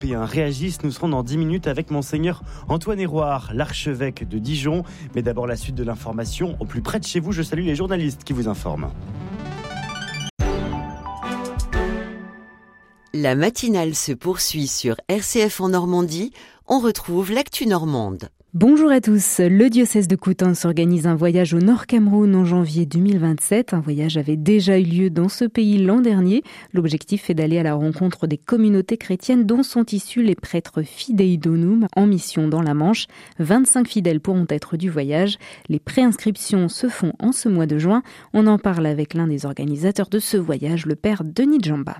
Européens réagissent. Nous serons dans 10 minutes avec Monseigneur Antoine Héroard, l'archevêque de Dijon. Mais d'abord la suite de l'information au plus près de chez vous. Je salue les journalistes qui vous informent. La matinale se poursuit sur RCF en Normandie. On retrouve l'actu normande. Bonjour à tous. Le diocèse de Coutances organise un voyage au Nord Cameroun en janvier 2027. Un voyage avait déjà eu lieu dans ce pays l'an dernier. L'objectif est d'aller à la rencontre des communautés chrétiennes dont sont issus les prêtres Fidei Donum en mission dans la Manche. 25 fidèles pourront être du voyage. Les préinscriptions se font en ce mois de juin. On en parle avec l'un des organisateurs de ce voyage, le père Denis Djamba.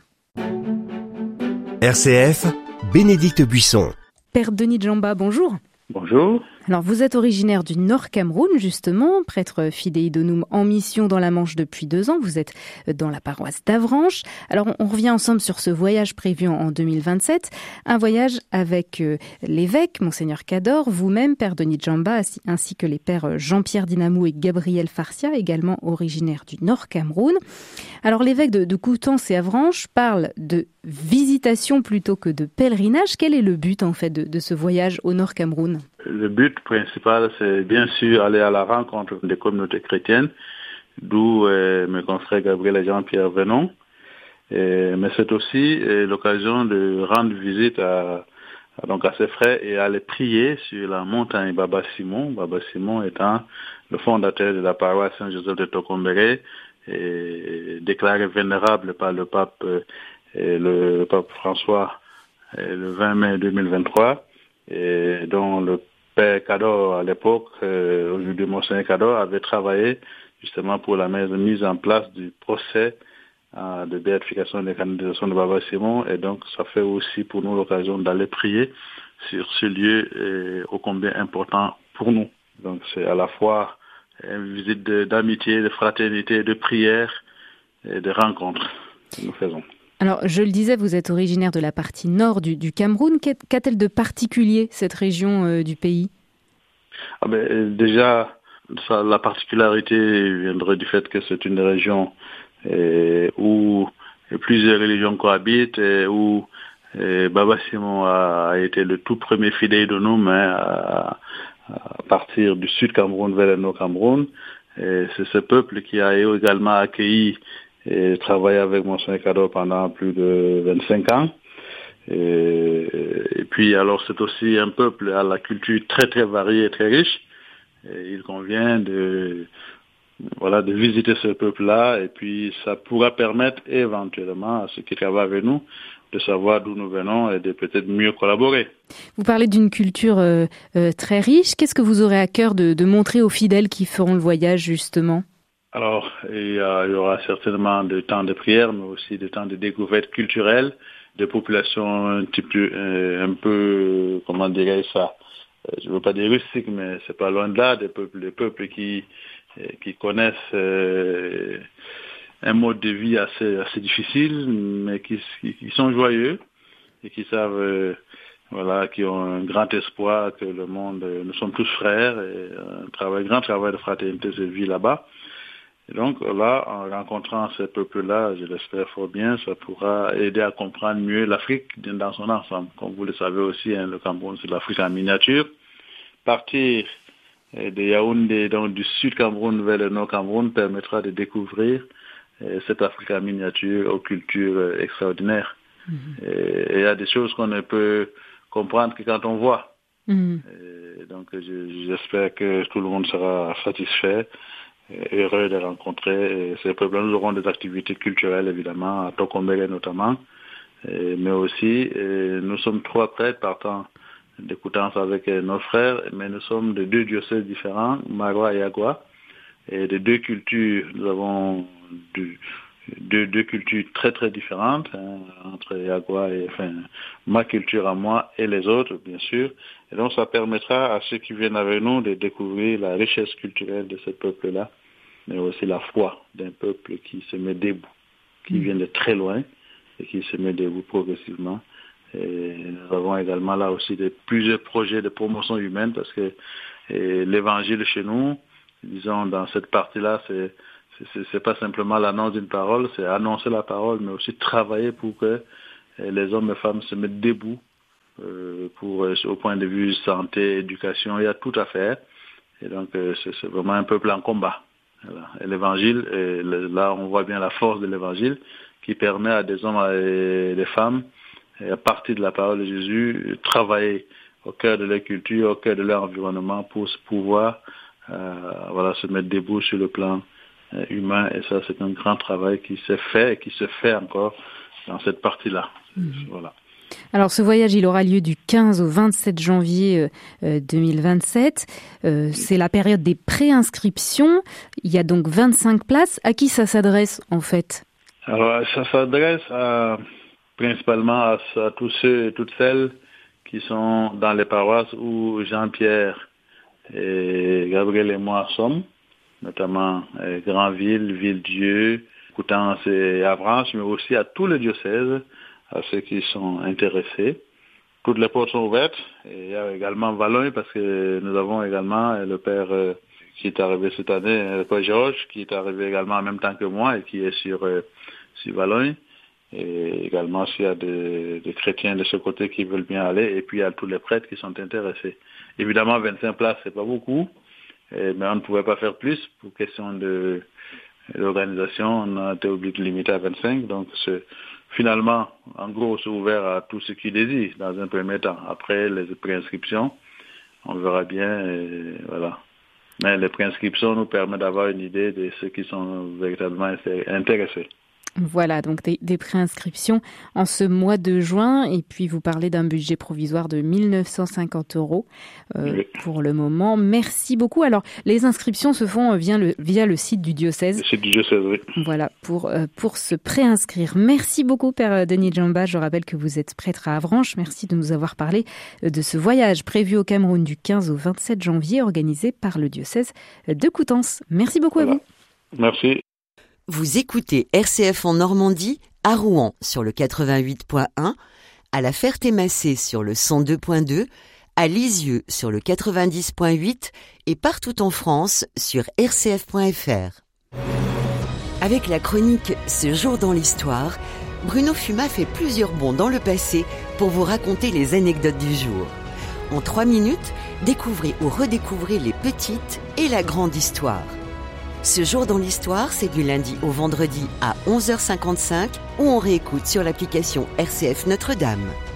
RCF, Bénédicte Buisson. Père Denis Djamba, bonjour. Bonjour. Alors vous êtes originaire du Nord Cameroun justement, prêtre Fidei Donum en mission dans la Manche depuis 2 ans. Vous êtes dans la paroisse d'Avranches. Alors on revient ensemble sur ce voyage prévu en 2027. Un voyage avec l'évêque, Monseigneur Cador, vous-même, père Denis Djamba, ainsi que les pères Jean-Pierre Dinamou et Gabriel Farcia, également originaires du Nord Cameroun. Alors l'évêque de Coutances et Avranches parle de visitation plutôt que de pèlerinage. Quel est le but en fait de ce voyage au Nord Cameroun ? Le but principal, c'est bien sûr aller à la rencontre des communautés chrétiennes, d'où mes confrères Gabriel et Jean-Pierre venons. Mais c'est aussi l'occasion de rendre visite à ses frères et aller prier sur la montagne Baba Simon. Baba Simon étant le fondateur de la paroisse Saint-Joseph de Tokombéré, et déclaré vénérable par le pape François le 20 mai 2023, et dont le père Cador à l'époque, aujourd'hui Monseigneur Cador, avait travaillé justement pour la mise en place du procès de béatification des canonisations de Baba Simon, et donc ça fait aussi pour nous l'occasion d'aller prier sur ce lieu ô combien important pour nous. Donc c'est à la fois une visite d'amitié, de fraternité, de prière et de rencontre que nous faisons. Alors, je le disais, vous êtes originaire de la partie nord du Cameroun. Qu'a-t-elle de particulier, cette région du pays ? Déjà, la particularité viendrait du fait que c'est une région où plusieurs religions cohabitent, et où Baba Simon a été le tout premier Fidei Donum à partir du sud Cameroun vers le nord Cameroun. Et c'est ce peuple qui a également accueilli et travaillé avec Monseigneur Cador pendant plus de 25 ans. Et puis alors c'est aussi un peuple à la culture très très variée et très riche. Et il convient de visiter ce peuple-là, et puis ça pourra permettre éventuellement à ceux qui travaillent avec nous de savoir d'où nous venons et de peut-être mieux collaborer. Vous parlez d'une culture très riche. Qu'est-ce que vous aurez à cœur de montrer aux fidèles qui feront le voyage justement ? Alors, il y aura certainement des temps de prière, mais aussi des temps de découverte culturelle, des populations un peu, comment dirais-je ça, je ne veux pas dire rustiques, mais c'est pas loin de là, des peuples qui connaissent un mode de vie assez difficile, mais qui sont joyeux et qui savent, qui ont un grand espoir que le monde, nous sommes tous frères, et un grand travail de fraternité se vit là-bas. Et donc là, en rencontrant ces peuples-là, je l'espère fort bien, ça pourra aider à comprendre mieux l'Afrique dans son ensemble. Comme vous le savez aussi, le Cameroun, c'est l'Afrique en miniature. Partir de Yaoundé, donc du sud Cameroun vers le nord Cameroun, permettra de découvrir cette Afrique en miniature aux cultures extraordinaires. Et il y a des choses qu'on ne peut comprendre que quand on voit. Et donc j'espère que tout le monde sera satisfait, heureux de rencontrer ces peuples. Nous aurons des activités culturelles, évidemment, à Tokombéré notamment, mais aussi, nous sommes 3 prêtres partant de Coutances avec nos frères, mais nous sommes de 2 diocèses différents, Marois et Agua, et de 2 cultures. Nous avons deux cultures très très différentes, entre Agua et ma culture à moi et les autres, bien sûr. Et donc ça permettra à ceux qui viennent avec nous de découvrir la richesse culturelle de ce peuple-là, mais aussi la foi d'un peuple qui se met debout, qui vient de très loin et qui se met debout progressivement. Et nous avons également là aussi plusieurs projets de promotion humaine, parce que l'évangile chez nous, disons dans cette partie-là, c'est pas simplement l'annonce d'une parole, c'est annoncer la parole, mais aussi travailler pour que les hommes et femmes se mettent debout au point de vue santé, éducation, il y a tout à faire. Et donc, c'est vraiment un peuple en combat. Voilà. Et l'évangile, là, on voit bien la force de l'évangile qui permet à des hommes et des femmes, à partir de la parole de Jésus, travailler au cœur de leur culture, au cœur de leur environnement pour pouvoir se mettre debout sur le plan humain. Et ça, c'est un grand travail qui s'est fait et qui se fait encore dans cette partie-là. Voilà. Alors ce voyage, il aura lieu du 15 au 27 janvier 2027. C'est la période des préinscriptions. Il y a donc 25 places. À qui ça s'adresse en fait? Alors ça s'adresse principalement à tous ceux et toutes celles qui sont dans les paroisses où Jean-Pierre et Gabriel et moi sommes, notamment Granville, Villedieu, Coutances et Avranches, mais aussi à tous les diocèses, à ceux qui sont intéressés. Toutes les portes sont ouvertes. Et il y a également Valognes, parce que nous avons également le père qui est arrivé cette année, le père Georges, qui est arrivé également en même temps que moi et qui est sur Valognes. Et également, s'il y a des chrétiens de ce côté qui veulent bien aller, et puis il y a tous les prêtres qui sont intéressés. Évidemment, 25 places, c'est pas beaucoup, mais on ne pouvait pas faire plus pour question d'organisation. On a été obligé de limiter à 25, donc finalement, en gros, c'est ouvert à tous ceux qui désirent dans un premier temps. Après les préinscriptions, on verra bien, et voilà. Mais les préinscriptions nous permettent d'avoir une idée de ceux qui sont véritablement intéressés. Voilà, donc des préinscriptions en ce mois de juin. Et puis, vous parlez d'un budget provisoire de 1 950 € pour le moment. Merci beaucoup. Alors, les inscriptions se font via le site du diocèse. Le site du diocèse, oui. Voilà, pour se préinscrire. Merci beaucoup, Père Denis Djamba. Je rappelle que vous êtes prêtre à Avranches. Merci de nous avoir parlé de ce voyage prévu au Cameroun du 15 au 27 janvier, organisé par le diocèse de Coutances. Merci beaucoup à vous. Merci. Vous écoutez RCF en Normandie, à Rouen sur le 88.1, à la Ferté-Massé sur le 102.2, à Lisieux sur le 90.8 et partout en France sur rcf.fr. Avec la chronique Ce jour dans l'histoire, Bruno Fuma fait plusieurs bonds dans le passé pour vous raconter les anecdotes du jour. En 3 minutes, découvrez ou redécouvrez les petites et la grande histoire. Ce jour dans l'histoire, c'est du lundi au vendredi à 11h55 ou on réécoute sur l'application RCF Notre-Dame.